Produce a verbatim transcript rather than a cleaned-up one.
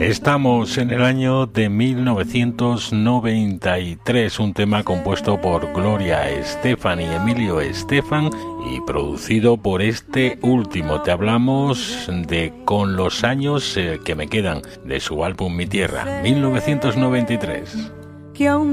Estamos en el año de mil novecientos noventa y tres, un tema compuesto por Gloria Estefan y Emilio Estefan y producido por este último. Te hablamos de Con los años eh, que me quedan, de su álbum Mi Tierra, mil novecientos noventa y tres.